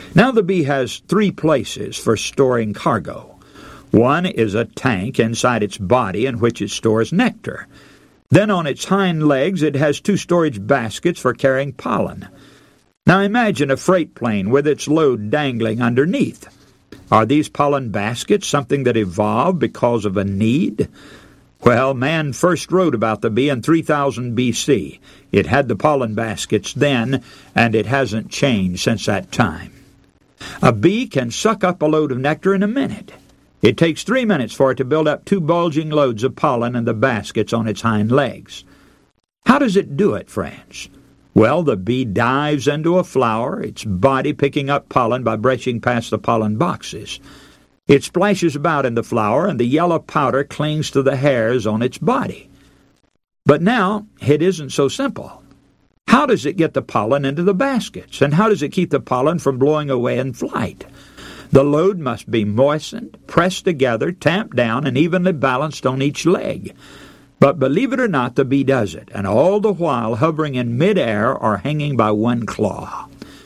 Now the bee has three places for storing cargo. One is a tank inside its body in which it stores nectar. Then on its hind legs it has two storage baskets for carrying pollen. Now imagine a freight plane with its load dangling underneath. Are these pollen baskets something that evolved because of a need? Well, man first wrote about the bee in 3000 BC. It had the pollen baskets then, and it hasn't changed since that time. A bee can suck up a load of nectar in a minute. It takes 3 minutes for it to build up 2 bulging loads of pollen in the baskets on its hind legs. How does it do it, friends? Well, the bee dives into a flower, its body picking up pollen by brushing past the pollen boxes. It splashes about in the flower, and the yellow powder clings to the hairs on its body. But now, it isn't so simple. How does it get the pollen into the baskets, and how does it keep the pollen from blowing away in flight? The load must be moistened, pressed together, tamped down, and evenly balanced on each leg. But believe it or not, the bee does it, and all the while hovering in midair or hanging by one claw.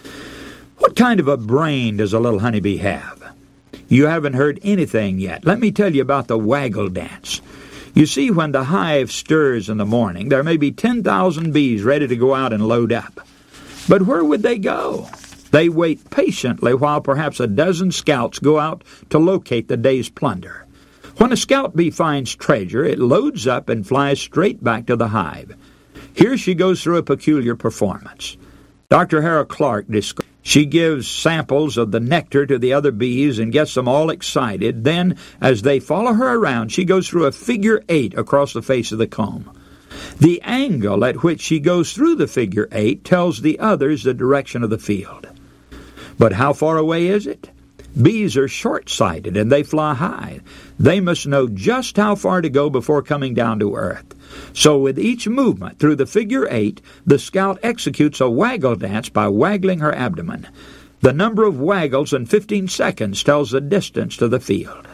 What kind of a brain does a little honeybee have? You haven't heard anything yet. Let me tell you about the waggle dance. You see, when the hive stirs in the morning, there may be 10,000 bees ready to go out and load up. But where would they go? They wait patiently while perhaps a dozen scouts go out to locate the day's plunder. When a scout bee finds treasure, it loads up and flies straight back to the hive. Here she goes through a peculiar performance. Dr. Harold Clark describes. She gives samples of the nectar to the other bees and gets them all excited. Then, as they follow her around, she goes through a figure 8 across the face of the comb. The angle at which she goes through the figure 8 tells the others the direction of the field. But how far away is it? Bees are short-sighted and they fly high. They must know just how far to go before coming down to earth. So with each movement through the figure 8, the scout executes a waggle dance by waggling her abdomen. The number of waggles in 15 seconds tells the distance to the field.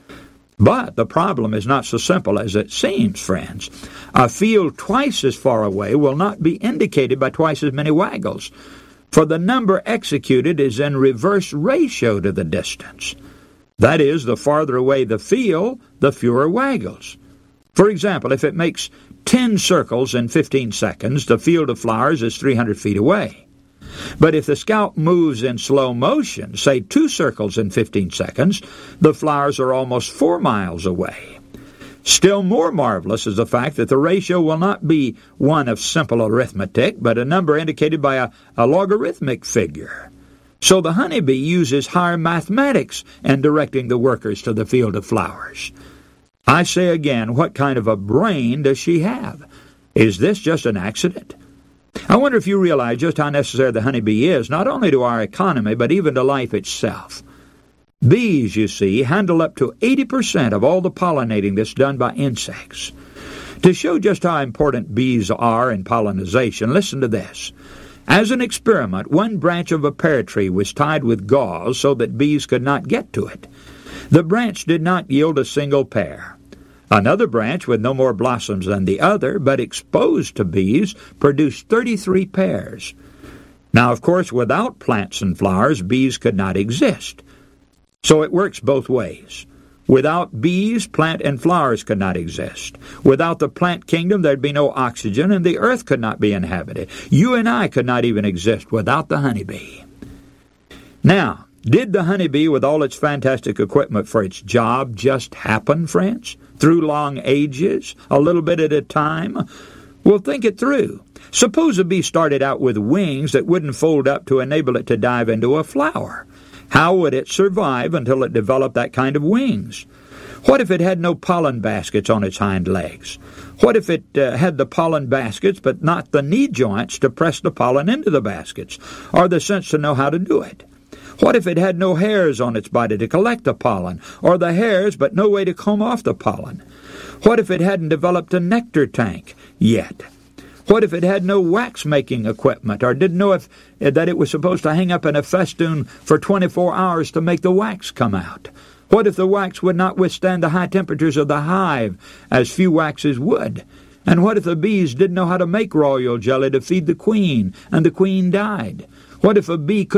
But the problem is not so simple as it seems, friends. A field twice as far away will not be indicated by twice as many waggles, for the number executed is in reverse ratio to the distance. That is, the farther away the field, the fewer waggles. For example, if it makes 10 circles in 15 seconds, the field of flowers is 300 feet away. But if the scout moves in slow motion, say 2 circles in 15 seconds, the flowers are almost 4 miles away. Still more marvelous is the fact that the ratio will not be one of simple arithmetic, but a number indicated by a logarithmic figure. So the honeybee uses higher mathematics in directing the workers to the field of flowers. I say again, what kind of a brain does she have? Is this just an accident? I wonder if you realize just how necessary the honeybee is, not only to our economy, but even to life itself. Bees, you see, handle up to 80% of all the pollinating that's done by insects. To show just how important bees are in pollination, listen to this. As an experiment, one branch of a pear tree was tied with gauze so that bees could not get to it. The branch did not yield a single pear. Another branch with no more blossoms than the other, but exposed to bees, produced 33 pears. Now, of course, without plants and flowers, bees could not exist. So it works both ways. Without bees, plant and flowers could not exist. Without the plant kingdom, there'd be no oxygen, and the earth could not be inhabited. You and I could not even exist without the honeybee. Now, did the honeybee, with all its fantastic equipment for its job, just happen, friends? Through long ages, a little bit at a time? Well, think it through. Suppose a bee started out with wings that wouldn't fold up to enable it to dive into a flower. How would it survive until it developed that kind of wings? What if it had no pollen baskets on its hind legs? What if it had the pollen baskets but not the knee joints to press the pollen into the baskets, or the sense to know how to do it? What if it had no hairs on its body to collect the pollen, or the hairs but no way to comb off the pollen? What if it hadn't developed a nectar tank yet? What if it had no wax-making equipment, or didn't know that it was supposed to hang up in a festoon for 24 hours to make the wax come out? What if the wax would not withstand the high temperatures of the hive, as few waxes would? And what if the bees didn't know how to make royal jelly to feed the queen, and the queen died? What if a bee could